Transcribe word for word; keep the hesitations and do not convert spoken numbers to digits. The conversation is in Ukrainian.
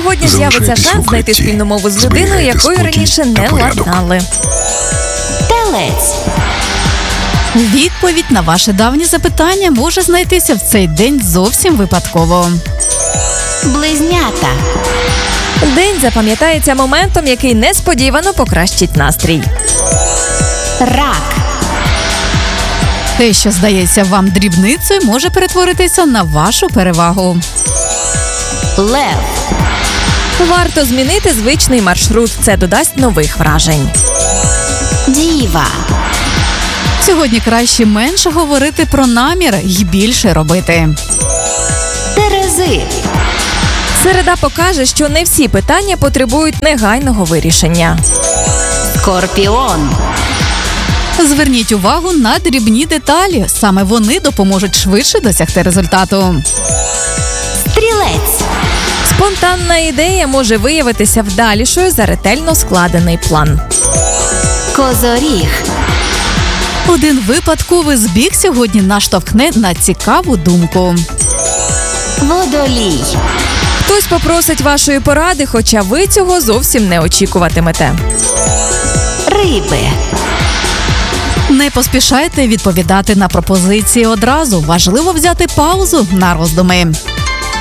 Сьогодні з'явиться шанс знайти спільну мову з людиною, якою раніше не ладнали. Телець. Відповідь на ваше давнє запитання може знайтися в цей день зовсім випадково. Близнята. День запам'ятається моментом, який несподівано покращить настрій. Рак. Те, що здається вам дрібницею, може перетворитися на вашу перевагу. Лев. Варто змінити звичний маршрут. Це додасть нових вражень. Діва. Сьогодні краще менше говорити про намір і більше робити. Терези. Середа покаже, що не всі питання потребують негайного вирішення. Скорпіон. Зверніть увагу на дрібні деталі. Саме вони допоможуть швидше досягти результату. Стрілець. Спонтанна ідея може виявитися вдалішою за ретельно складений план. Козоріг. Один випадковий збіг сьогодні наштовхне на цікаву думку. Водолій. Хтось попросить вашої поради, хоча ви цього зовсім не очікуватимете. Риби. Не поспішайте відповідати на пропозиції одразу. Важливо взяти паузу на роздуми.